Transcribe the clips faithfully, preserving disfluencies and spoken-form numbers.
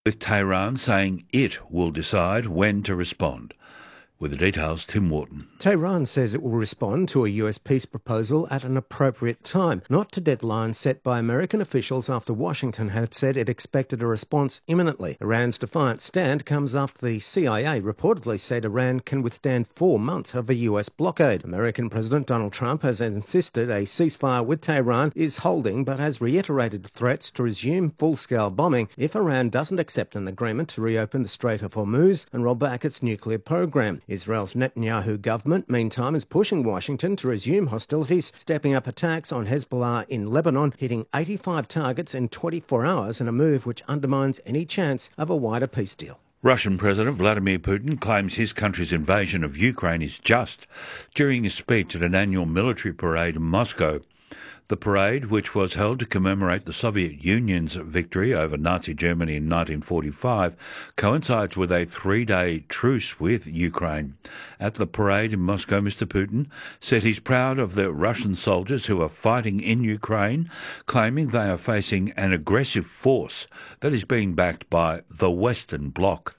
with Tehran saying it will decide when to respond. With the details, Tim Wharton. Tehran says it will respond to a U S peace proposal at an appropriate time, not to deadlines set by American officials after Washington had said it expected a response imminently. Iran's defiant stand comes after the C I A reportedly said Iran can withstand four months of a U S blockade. American President Donald Trump has insisted a ceasefire with Tehran is holding, but has reiterated threats to resume full-scale bombing if Iran doesn't accept an agreement to reopen the Strait of Hormuz and roll back its nuclear program. Israel's Netanyahu government, meantime, is pushing Washington to resume hostilities, stepping up attacks on Hezbollah in Lebanon, hitting eighty-five targets in twenty-four hours in a move which undermines any chance of a wider peace deal. Russian President Vladimir Putin claims his country's invasion of Ukraine is just during his speech at an annual military parade in Moscow. The parade, which was held to commemorate the Soviet Union's victory over Nazi Germany in nineteen forty-five, coincides with a three-day truce with Ukraine. At the parade in Moscow, Mister Putin said he's proud of the Russian soldiers who are fighting in Ukraine, claiming they are facing an aggressive force that is being backed by the Western Bloc.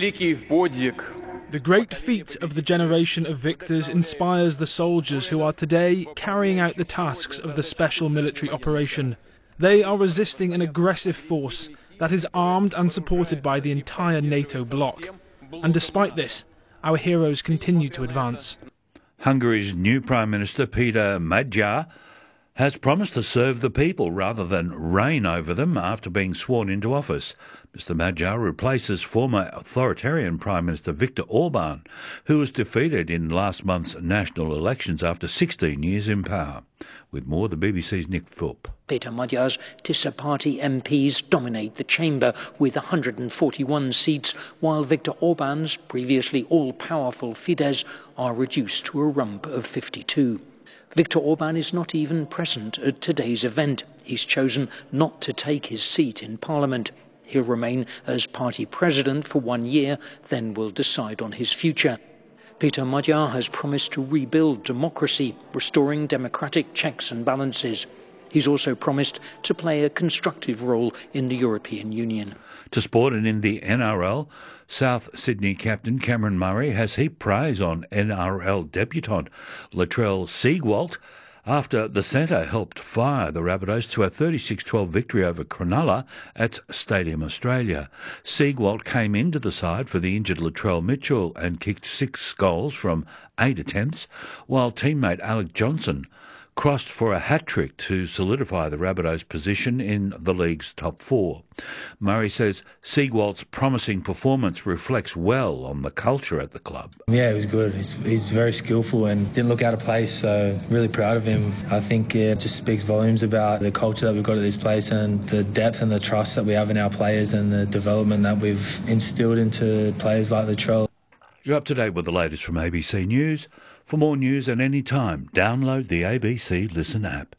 The great feat of the generation of victors inspires the soldiers who are today carrying out the tasks of the special military operation. They are resisting an aggressive force that is armed and supported by the entire NATO bloc. And despite this, our heroes continue to advance. Hungary's new Prime Minister, Peter Magyar, has promised to serve the people rather than reign over them after being sworn into office. Mister Magyar replaces former authoritarian Prime Minister Viktor Orban, who was defeated in last month's national elections after sixteen years in power. With more, the B B C's Nick Thorpe. Peter Magyar's Tisza Party M Ps dominate the chamber with one hundred forty-one seats, while Viktor Orban's previously all-powerful Fidesz are reduced to a rump of fifty-two. Viktor Orban is not even present at today's event. He's chosen not to take his seat in Parliament. He'll remain as party president for one year, then will decide on his future. Peter Magyar has promised to rebuild democracy, restoring democratic checks and balances. He's also promised to play a constructive role in the European Union. To sport, and in the N R L, South Sydney captain Cameron Murray has heaped praise on N R L debutant Latrell Siegwalt after the centre helped fire the Rabbitohs to a thirty-six twelve victory over Cronulla at Stadium Australia. Siegwalt came into the side for the injured Latrell Mitchell and kicked six goals from eight attempts, while teammate Alec Johnson crossed for a hat-trick to solidify the Rabbitohs' position in the league's top four. Murray says Siegwalt's promising performance reflects well on the culture at the club. Yeah, it was good. He's, he's very skillful and didn't look out of place, so really proud of him. I think it just speaks volumes about the culture that we've got at this place and the depth and the trust that we have in our players and the development that we've instilled into players like Latrell. You're up to date with the latest from A B C News. For more news at any time, download the A B C Listen app.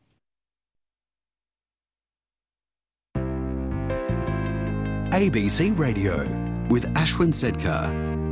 A B C Radio with Ashwin Sedkar.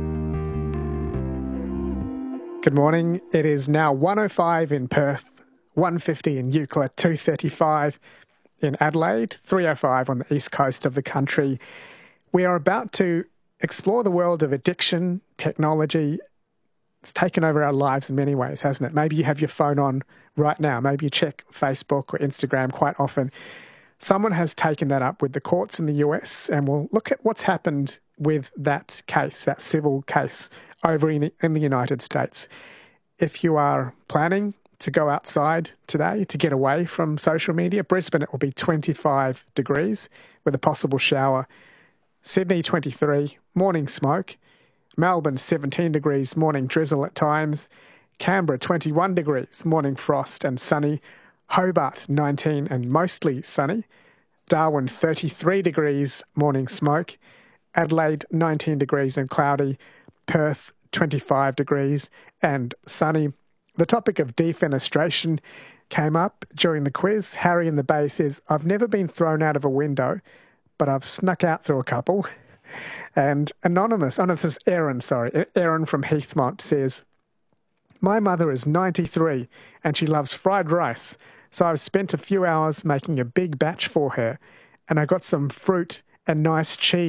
Good morning. It is now one oh five in Perth, one fifty in Euclid, two thirty-five in Adelaide, three oh five on the east coast of the country. We are about to explore the world of addiction, technology. It's taken over our lives in many ways, hasn't it? Maybe you have your phone on right now. Maybe you check Facebook or Instagram quite often. Someone has taken that up with the courts in the U S, and we'll look at what's happened with that case, that civil case over in, in the United States. If you are planning to go outside today to get away from social media, Brisbane, it will be twenty-five degrees with a possible shower. Sydney, twenty-three, morning smoke. Melbourne, seventeen degrees, morning drizzle at times. Canberra, twenty-one degrees, morning frost and sunny. Hobart, nineteen and mostly sunny. Darwin, thirty-three degrees, morning smoke. Adelaide, nineteen degrees and cloudy. Perth, twenty-five degrees and sunny. The topic of defenestration came up during the quiz. Harry in the Bay says, I've never been thrown out of a window, but I've snuck out through a couple. And Anonymous, oh no, this is Aaron, sorry, Aaron from Heathmont says, my mother is ninety-three and she loves fried rice, so I've spent a few hours making a big batch for her, and I got some fruit and nice cheese